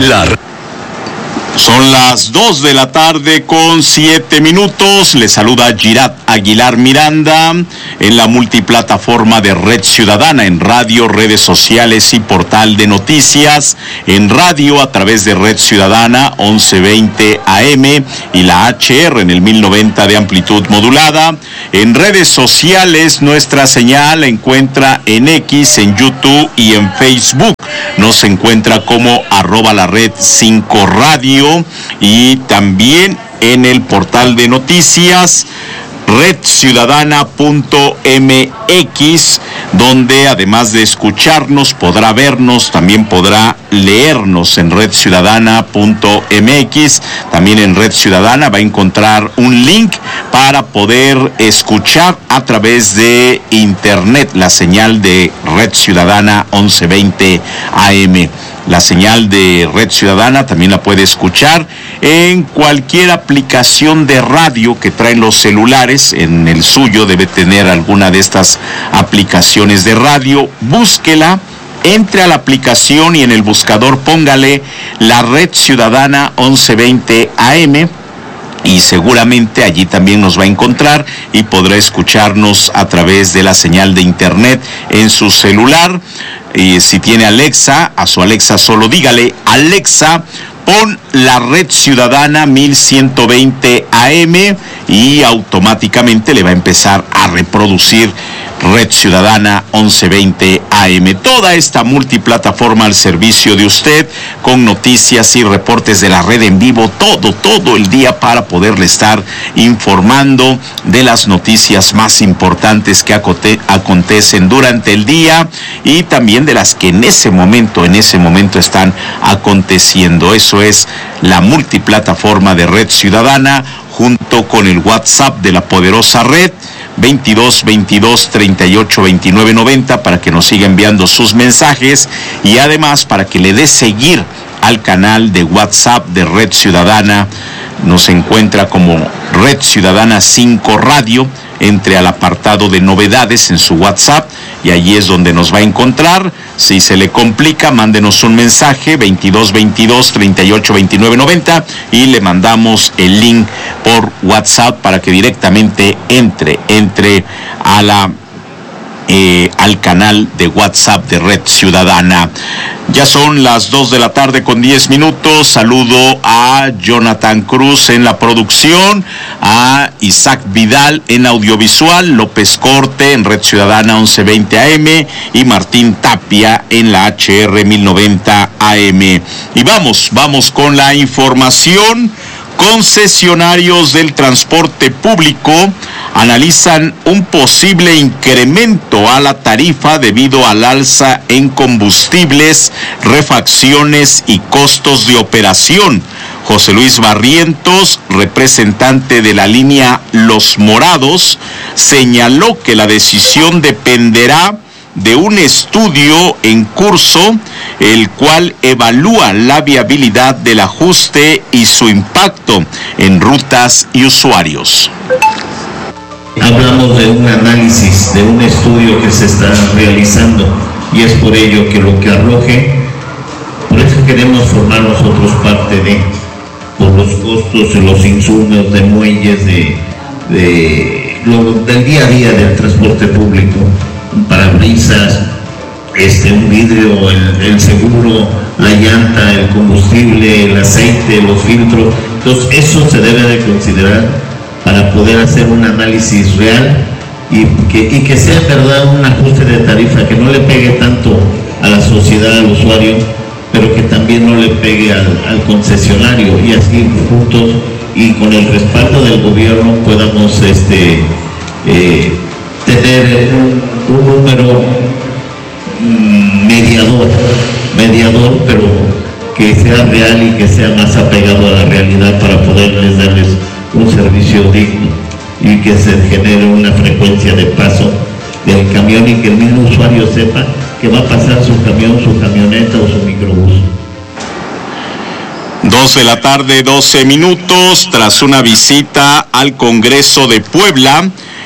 Son las 2 de la tarde con 7 minutos. Les saluda Girat Aguilar Miranda en la multiplataforma de Red Ciudadana, en radio, redes sociales y portal de noticias. En radio a través de Red Ciudadana 1120 AM y la HR en el 1090 de amplitud modulada. En redes sociales nuestra señal la encuentra en X, en YouTube y en Facebook. Nos encuentra como @lared5radio y también en el portal de noticias redciudadana.mx, donde además de escucharnos podrá vernos, también podrá leernos en redciudadana.mx. También en Red Ciudadana va a encontrar un link para poder escuchar a través de internet la señal de Red Ciudadana 1120 AM. La señal de Red Ciudadana también la puede escuchar en cualquier aplicación de radio que traen los celulares. En el suyo debe tener alguna de estas aplicaciones de radio. Búsquela, entre a la aplicación y en el buscador póngale la Red Ciudadana 1120 AM. Y seguramente allí también nos va a encontrar y podrá escucharnos a través de la señal de internet en su celular. Y si tiene Alexa, a su Alexa solo dígale: Alexa, pon la Red Ciudadana 1120 AM, y automáticamente le va a empezar a reproducir Red Ciudadana 1120 AM. Toda esta multiplataforma al servicio de usted, con noticias y reportes de la red en vivo, todo el día, para poderle estar informando de las noticias más importantes que acontecen durante el día, y también de las que en ese momento están aconteciendo. Eso es la multiplataforma de Red Ciudadana, junto con el WhatsApp de la poderosa red 22 22 38 29 90, para que nos siga enviando sus mensajes, y además para que le dé seguir al canal de WhatsApp de Red Ciudadana. Nos encuentra como Red Ciudadana 5 Radio. Entre al apartado de novedades en su WhatsApp y allí es donde nos va a encontrar. Si se le complica, mándenos un mensaje 22 22 38 29 90 y le mandamos el link por WhatsApp para que directamente entre a al canal de WhatsApp de Red Ciudadana. Ya son las 2 de la tarde con 10 minutos. Saludo a Jonathan Cruz en la producción, a Isaac Vidal en audiovisual, López Corte en Red Ciudadana 1120 AM y Martín Tapia en la HR 1090 AM. Y vamos con la información. Concesionarios del transporte público analizan un posible incremento a la tarifa debido al alza en combustibles, refacciones y costos de operación. José Luis Barrientos, representante de la línea Los Morados, señaló que la decisión dependerá de un estudio en curso, el cual evalúa la viabilidad del ajuste y su impacto en rutas y usuarios. Hablamos de un análisis, de un estudio que se está realizando, y es por ello que lo que arroje, por eso queremos formar nosotros parte por los costos, los insumos de muelles, del día a día del transporte público, un parabrisas, un vidrio, el seguro, la llanta, el combustible, el aceite, los filtros. Entonces eso se debe de considerar para poder hacer un análisis real y que sea verdad un ajuste de tarifa que no le pegue tanto a la sociedad, al usuario, pero que también no le pegue al concesionario, y así juntos y con el respaldo del gobierno podamos tener un número mediador, pero que sea real y que sea más apegado a la realidad, para poderles darles un servicio digno y que se genere una frecuencia de paso del camión, y que el mismo usuario sepa que va a pasar su camión, su camioneta o su microbús. 2 de la tarde, 12 minutos, tras una visita al Congreso de Puebla,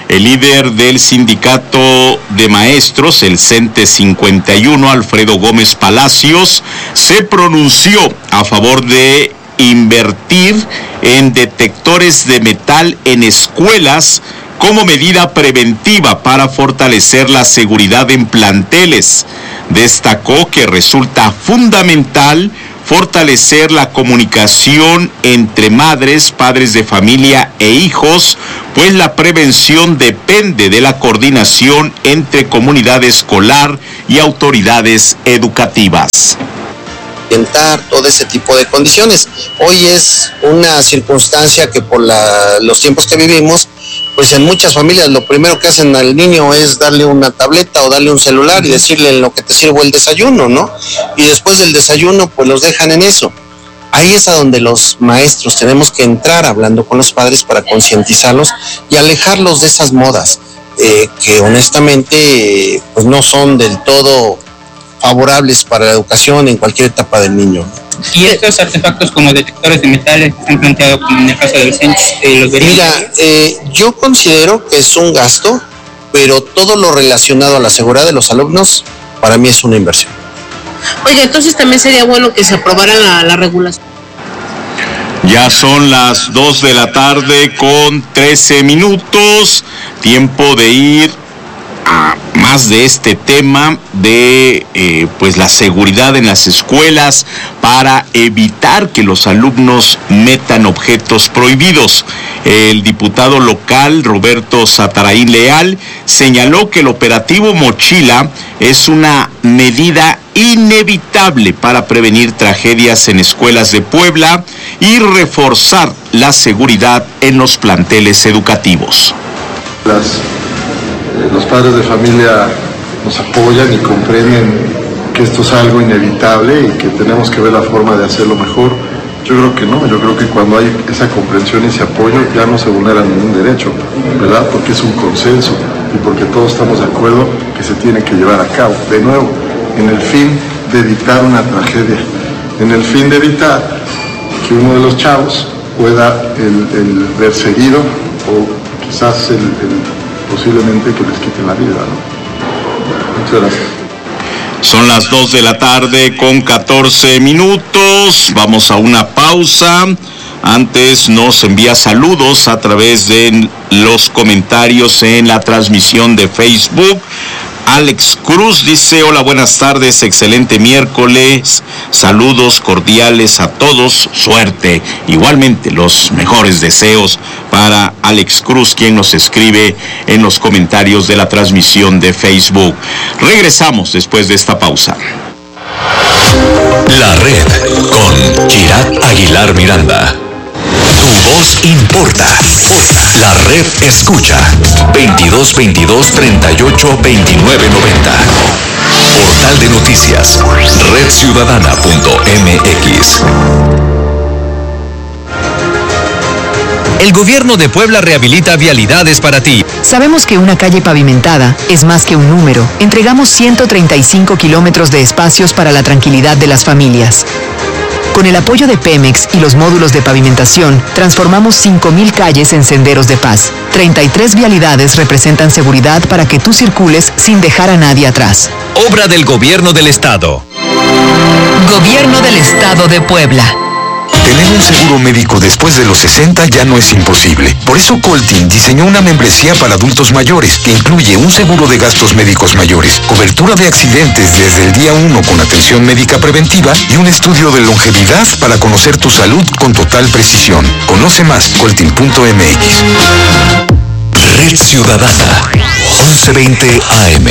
El líder del sindicato de maestros, el CENTE 51, Alfredo Gómez Palacios, se pronunció a favor de invertir en detectores de metal en escuelas como medida preventiva para fortalecer la seguridad en planteles. Destacó que resulta fundamental fortalecer la comunicación entre madres, padres de familia e hijos, pues la prevención depende de la coordinación entre comunidad escolar y autoridades educativas. Todo ese tipo de condiciones. Hoy es una circunstancia que por los tiempos que vivimos, pues en muchas familias lo primero que hacen al niño es darle una tableta o darle un celular y decirle en lo que te sirvo el desayuno, ¿no? Y después del desayuno pues los dejan en eso. Ahí es a donde los maestros tenemos que entrar hablando con los padres para concientizarlos y alejarlos de esas modas que honestamente pues no son del todo favorables para la educación en cualquier etapa del niño. ¿Y estos artefactos como detectores de metales que se han planteado como en el caso del CENTE, los verían? Mira, yo considero que es un gasto, pero todo lo relacionado a la seguridad de los alumnos, para mí es una inversión. Oiga, entonces también sería bueno que se aprobara la regulación. Ya son las 2 de la tarde con 13 minutos, tiempo de ir a más de este tema de pues la seguridad en las escuelas para evitar que los alumnos metan objetos prohibidos. El diputado local Roberto Satarain Leal señaló que el operativo Mochila es una medida inevitable para prevenir tragedias en escuelas de Puebla y reforzar la seguridad en los planteles educativos. Los padres de familia nos apoyan y comprenden que esto es algo inevitable y que tenemos que ver la forma de hacerlo mejor. Yo creo que no, yo creo que cuando hay esa comprensión y ese apoyo ya no se vulnera ningún derecho, ¿verdad? Porque es un consenso y porque todos estamos de acuerdo que se tiene que llevar a cabo. De nuevo, en el fin de evitar una tragedia, en el fin de evitar que uno de los chavos pueda el verse herido o quizás posiblemente que les quiten la vida, ¿no? Muchas gracias. Son las 2 de la tarde con 14 minutos. Vamos a una pausa. Antes nos envía saludos a través de los comentarios en la transmisión de Facebook. Alex Cruz dice: hola, buenas tardes, excelente miércoles, saludos cordiales a todos, suerte. Igualmente los mejores deseos para Alex Cruz, quien nos escribe en los comentarios de la transmisión de Facebook. Regresamos después de esta pausa. La Red con Chirat Aguilar Miranda. Tu voz importa. La Red escucha 2222 38 29 90. Portal de noticias redciudadana.mx. El gobierno de Puebla rehabilita vialidades para ti. Sabemos que una calle pavimentada es más que un número. Entregamos 135 kilómetros de espacios para la tranquilidad de las familias. Con el apoyo de Pemex y los módulos de pavimentación, transformamos 5,000 calles en senderos de paz. 33 vialidades representan seguridad para que tú circules sin dejar a nadie atrás. Obra del Gobierno del Estado. Gobierno del Estado de Puebla. Tener un seguro médico después de los 60 ya no es imposible. Por eso Coltin diseñó una membresía para adultos mayores que incluye un seguro de gastos médicos mayores, cobertura de accidentes desde el día 1 con atención médica preventiva y un estudio de longevidad para conocer tu salud con total precisión. Conoce más, coltin.mx. Red Ciudadana, 1120 AM.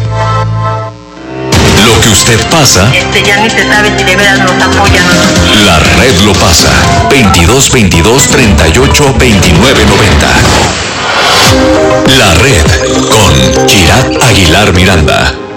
Lo que usted pasa, Ya ni se sabe si de veras nos apoyan o no. la red lo pasa. 2222 38 29 90. La Red con Chirat Aguilar Miranda.